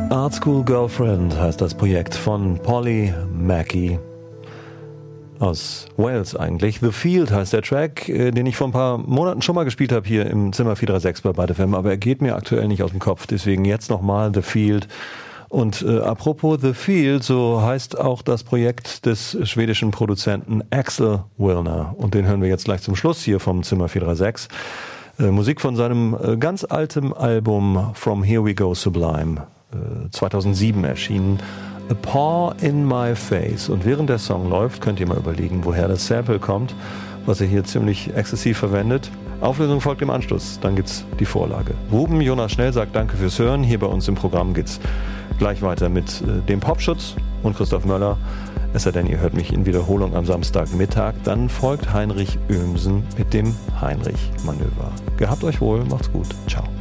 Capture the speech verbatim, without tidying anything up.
Art School Girlfriend heißt das Projekt von Polly Mackey aus Wales eigentlich. The Field heißt der Track, den ich vor ein paar Monaten schon mal gespielt habe hier im Zimmer vier drei sechs bei Byte F M, aber er geht mir aktuell nicht aus dem Kopf, deswegen jetzt nochmal The Field. Und äh, apropos The Field, so heißt auch das Projekt des schwedischen Produzenten Axel Wilner, und den hören wir jetzt gleich zum Schluss hier vom Zimmer vier drei sechs. Äh, Musik von seinem äh, ganz alten Album From Here We Go Sublime, äh, zweitausendsieben erschienen. A Paw in My Face. Und während der Song läuft, könnt ihr mal überlegen, woher das Sample kommt, was er hier ziemlich exzessiv verwendet. Auflösung folgt im Anschluss, dann gibt's die Vorlage. Ruben Jonas Schnell sagt Danke fürs Hören. Hier bei uns im Programm geht's gleich weiter mit äh, dem Popschutz und Christoph Möller. Es sei denn, ihr hört mich in Wiederholung am Samstagmittag. Dann folgt Heinrich Oehmsen mit dem Heinrich-Manöver. Gehabt euch wohl, macht's gut. Ciao.